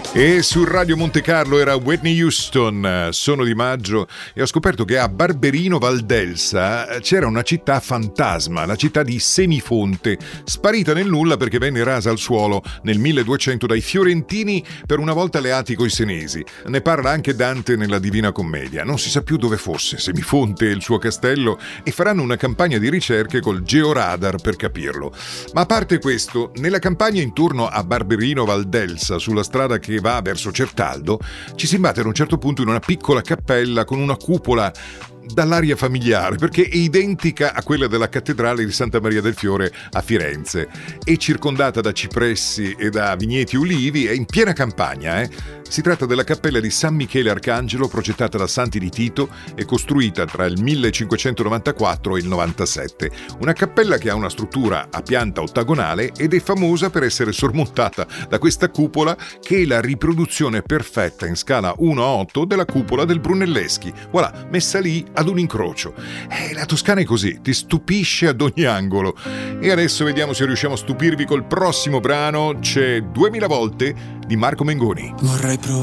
E su Radio Monte Carlo era Whitney Houston. Sono di maggio e ho scoperto che a Barberino Valdelsa c'era una città fantasma, la città di Semifonte, sparita nel nulla perché venne rasa al suolo nel 1200 dai fiorentini, per una volta alleati coi senesi. Ne parla anche Dante nella Divina Commedia. Non si sa più dove fosse Semifonte e il suo castello e faranno una campagna di ricerche col georadar per capirlo. Ma a parte questo, nella campagna intorno a Barberino Valdelsa, sulla strada che va verso Certaldo, ci si imbatte ad un certo punto in una piccola cappella con una cupola dall'aria familiare, perché è identica a quella della cattedrale di Santa Maria del Fiore a Firenze. È circondata da cipressi e da vigneti ulivi, è in piena campagna, Si tratta della cappella di San Michele Arcangelo, progettata da Santi di Tito e costruita tra il 1594 e il 97. Una cappella che ha una struttura a pianta ottagonale ed è famosa per essere sormontata da questa cupola che è la riproduzione perfetta in scala 1:8 della cupola del Brunelleschi. Voilà, messa lì ad un incrocio. La Toscana è così, ti stupisce ad ogni angolo. E adesso vediamo se riusciamo a stupirvi col prossimo brano. C'è 2000 volte di Marco Mengoni. Vorrei